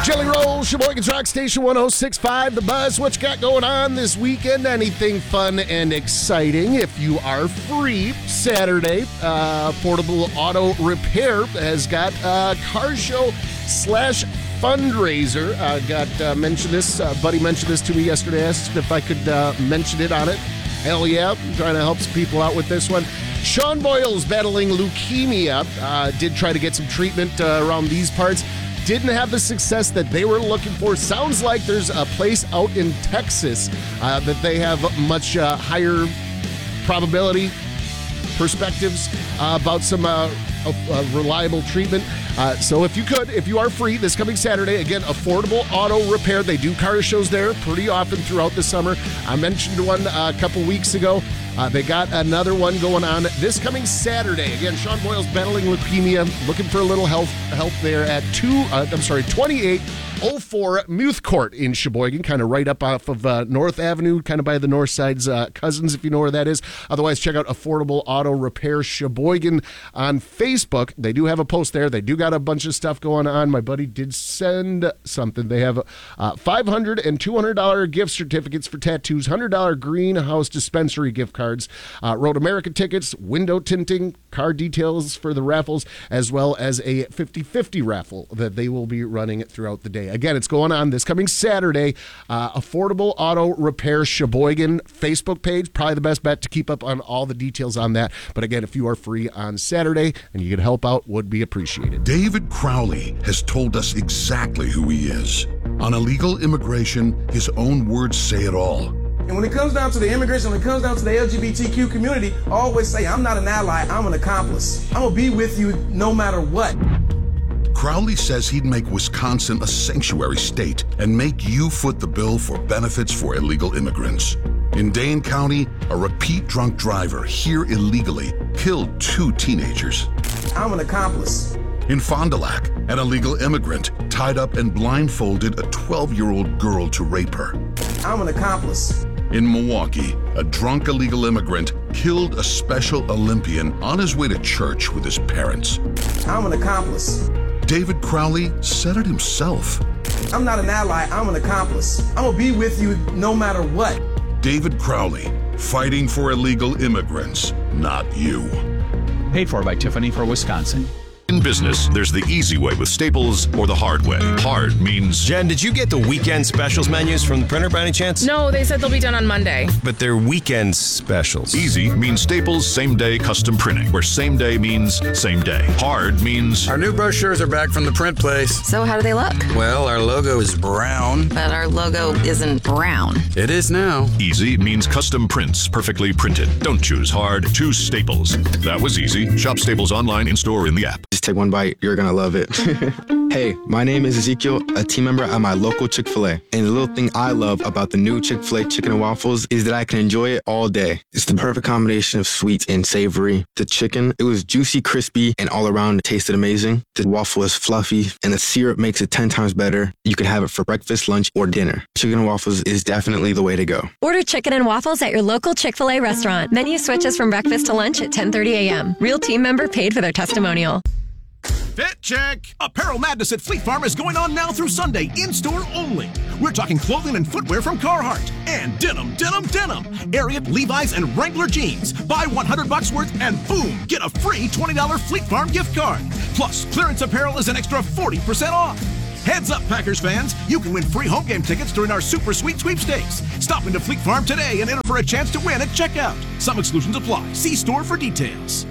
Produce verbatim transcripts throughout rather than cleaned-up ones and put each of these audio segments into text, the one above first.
Jelly Roll, Sheboygan's Rock Station one oh six point five, The Buzz. What you got going on this weekend? Anything fun and exciting? If you are free, Saturday, uh, Affordable Auto Repair has got a car show slash fundraiser. I uh, got uh, mentioned this. Uh, Buddy mentioned this to me yesterday. Asked if I could uh, mention it on it. Hell yeah. I'm trying to help some people out with this one. Sean Boyle's battling leukemia. Uh, did try to get some treatment uh, around these parts. Didn't have the success that they were looking for. Sounds like there's a place out in Texas uh, that they have much uh, higher probability perspectives uh, about some uh, uh, reliable treatment. Uh, so if you could, if you are free this coming Saturday, again, Affordable Auto Repair. They do car shows there pretty often throughout the summer. I mentioned one uh, a couple weeks ago. Uh, they got another one going on this coming Saturday. Again, Sean Boyle's battling leukemia, looking for a little help help there at two. Uh, I'm sorry, twenty-eight oh four Muth Court in Sheboygan, kind of right up off of uh, North Avenue, kind of by the North Side's uh, Cousins, if you know where that is. Otherwise, check out Affordable Auto Repair Sheboygan on Facebook. They do have a post there. They do got a bunch of stuff going on. My buddy did send something. They have uh, five hundred dollars and two hundred dollars gift certificates for tattoos, one hundred dollars greenhouse dispensary gift cards, uh, Road America tickets, window tinting, car details for the raffles, as well as a fifty-fifty raffle that they will be running throughout the day. Again, it's going on this coming Saturday. Uh, Affordable Auto Repair Sheboygan Facebook page. Probably the best bet to keep up on all the details on that. But again, if you are free on Saturday and you could help out, would be appreciated. David Crowley has told us exactly who he is. On illegal immigration, his own words say it all. And when it comes down to the immigration, when it comes down to the L G B T Q community, I always say, I'm not an ally, I'm an accomplice. I'm going to be with you no matter what. Crowley says he'd make Wisconsin a sanctuary state and make you foot the bill for benefits for illegal immigrants. In Dane County, a repeat drunk driver here illegally killed two teenagers. I'm an accomplice. In Fond du Lac, an illegal immigrant tied up and blindfolded a twelve-year-old girl to rape her. I'm an accomplice. In Milwaukee, a drunk illegal immigrant killed a Special Olympian on his way to church with his parents. I'm an accomplice. David Crowley said it himself. I'm not an ally, I'm an accomplice. I'm gonna be with you no matter what. David Crowley, fighting for illegal immigrants, not you. Paid for by Tiffany for Wisconsin. In business, there's the easy way with Staples or the hard way. Hard means... Jen, did you get the weekend specials menus from the printer by any chance? No, they said they'll be done on Monday. But they're weekend specials. Easy means Staples same-day custom printing, where same day means same day. Hard means... Our new brochures are back from the print place. So how do they look? Well, our logo is brown. But our logo isn't brown. It is now. Easy means custom prints, perfectly printed. Don't choose hard, choose Staples. That was easy. Shop Staples online, in-store, in the app. Just take one bite. You're gonna love it. Hey, my name is Ezekiel, a team member at my local Chick-fil-A. And the little thing I love about the new Chick-fil-A chicken and waffles is that I can enjoy it all day. It's the perfect combination of sweet and savory. The chicken, it was juicy, crispy, and all around it tasted amazing. The waffle is fluffy, and the syrup makes it ten times better. You can have it for breakfast, lunch, or dinner. Chicken and waffles is definitely the way to go. Order chicken and waffles at your local Chick-fil-A restaurant. Menu switches from breakfast to lunch at ten thirty a.m. Real team member paid for their testimonial. Fit check! Apparel Madness at Fleet Farm is going on now through Sunday, in-store only. We're talking clothing and footwear from Carhartt and denim, denim, denim. Ariat, Levi's, and Wrangler jeans. Buy one hundred bucks worth and boom, get a free twenty dollars Fleet Farm gift card. Plus, clearance apparel is an extra forty percent off. Heads up, Packers fans! You can win free home game tickets during our Super Sweet Sweepstakes. Stop into Fleet Farm today and enter for a chance to win at checkout. Some exclusions apply. See store for details.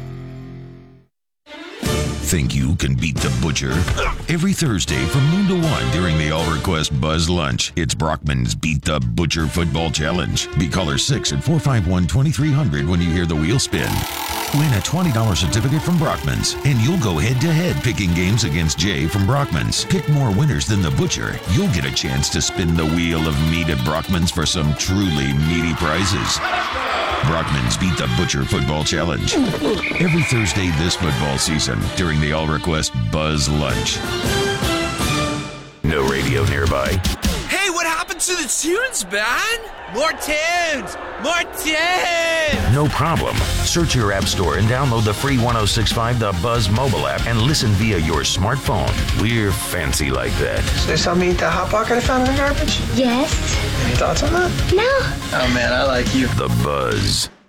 Think you can beat the butcher? Every Thursday from noon to one during the All Request Buzz Lunch, it's Brockman's Beat the Butcher Football Challenge. Be caller six at four five one, two three zero zero when you hear the wheel spin. Win a twenty dollars certificate from Brockman's, and you'll go head-to-head picking games against Jay from Brockman's. Pick more winners than the butcher. You'll get a chance to spin the wheel of meat at Brockman's for some truly meaty prizes. Brockman's Beat the Butcher Football Challenge. Every Thursday this football season during the All Request Buzz Lunch. No radio nearby. Hey, what happened to the tunes, man! More tunes! More tunes! No problem. Search your app store and download the free one oh six point five The Buzz mobile app and listen via your smartphone. We're fancy like that. So you saw me eat that Hot Pocket I found in the garbage? Yes. Any thoughts on that? No. Oh man, I like you. The Buzz.